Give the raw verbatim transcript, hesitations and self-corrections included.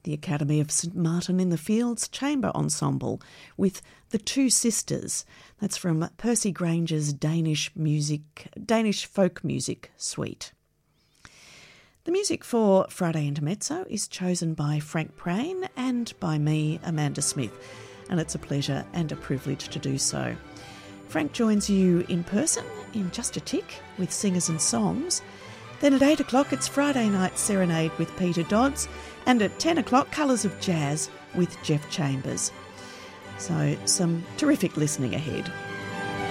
the Academy of St Martin in the Fields Chamber Ensemble with The Two Sisters. That's from Percy Granger's Danish music, Danish folk music suite. The music for Friday Intermezzo is chosen by Frank Prain and by me, Amanda Smith, and it's a pleasure and a privilege to do so. Frank joins you in person in just a tick with Singers and Songs. Then at eight o'clock it's Friday Night Serenade with Peter Dodds, and at ten o'clock Colours of Jazz with Jeff Chambers. So some terrific listening ahead.